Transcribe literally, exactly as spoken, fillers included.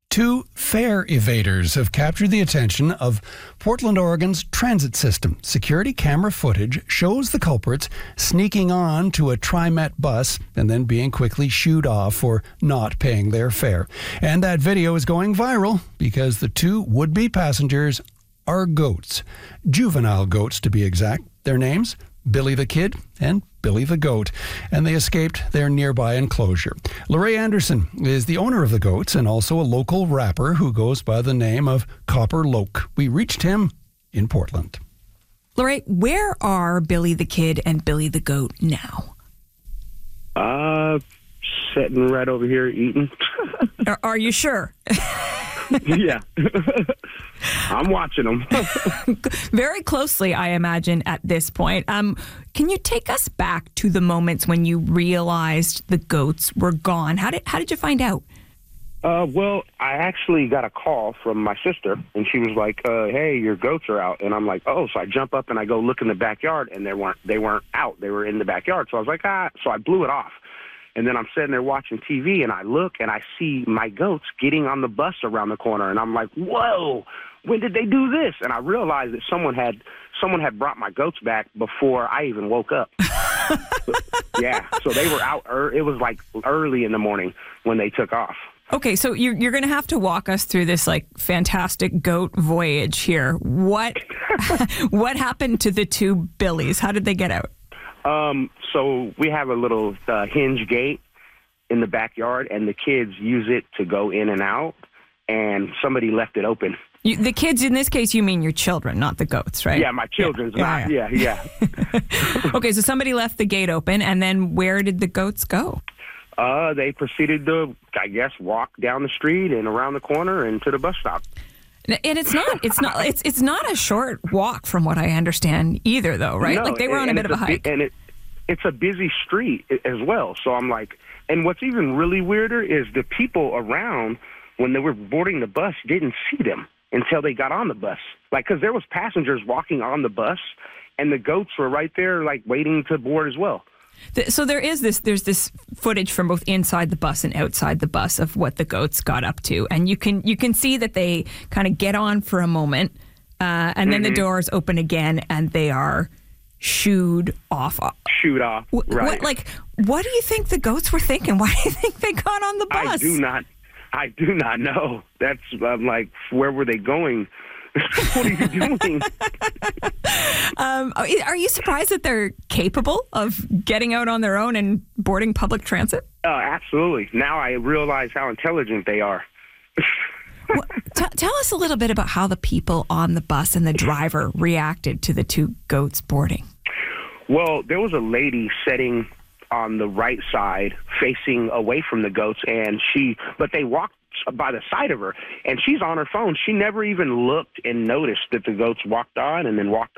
Two fare evaders have captured the attention of Portland, Oregon's transit system. Security camera footage shows the culprits sneaking on to a TriMet bus and then being quickly shooed off for not paying their fare. And that video is going viral because the two would-be passengers are goats. Juvenile goats, to be exact. Their names? Billy the Kid and Billy the Goat, and they escaped their nearby enclosure. Lorray Anderson is the owner of the goats and also a local rapper who goes by the name of Copper Loke. We reached him in Portland. Lorray, where are Billy the Kid and Billy the Goat now? Uh, sitting right over here eating. are, are you sure? Yeah. I'm watching them. Very closely, I imagine, at this point. Um, can you take us back to the moments when you realized the goats were gone? How did how did you find out? Uh, well, I actually got a call from my sister, and she was like, uh, "Hey, your goats are out." And I'm like, "Oh!" So I jump up and I go look in the backyard, and they weren't they weren't out. They were in the backyard. So I was like, "Ah!" So I blew it off. And then I'm sitting there watching T V, and I look, and I see my goats getting on the bus around the corner, and I'm like, "Whoa! When did they do this?" And I realized that someone had someone had brought my goats back before I even woke up. Yeah, so they were out. Er- it was like early in the morning when they took off. Okay, so you're, you're going to have to walk us through this like fantastic goat voyage here. What what happened to the two Billies? How did they get out? Um, so we have a little uh, hinge gate in the backyard, and the kids use it to go in and out, and somebody left it open. You, the kids, in this case, you mean your children, not the goats, right? Yeah, my children's yeah, not. yeah, Yeah, yeah. yeah. Okay, so somebody left the gate open, and then where did the goats go? Uh, they proceeded to, I guess, walk down the street and around the corner and to the bus stop. And it's not, it's not, it's it's not a short walk from what I understand either, though, right? No, like they were on a bit of a hike. And it, it's a busy street as well. So I'm like, and what's even really weirder is the people around when they were boarding the bus didn't see them until they got on the bus. Like, because there was passengers walking on the bus, and the goats were right there, like waiting to board as well. So there is this, there's this footage from both inside the bus and outside the bus of what the goats got up to, and you can you can see that they kind of get on for a moment, uh, and mm-hmm. then the doors open again, and they are shooed off. Shoot off, right? What, like, what do you think the goats were thinking? Why do you think they got on the bus? I do not, I do not know. That's I'm like, where were they going? What are you doing? um, are you surprised that they're capable of getting out on their own and boarding public transit? Uh, absolutely. Now I realize how intelligent they are. Well, t- tell us a little bit about how the people on the bus and the driver reacted to the two goats boarding. Well, there was a lady sitting on the right side facing away from the goats, and she, but they walked by the side of her, and she's on her phone. She never even looked and noticed that the goats walked on and then walked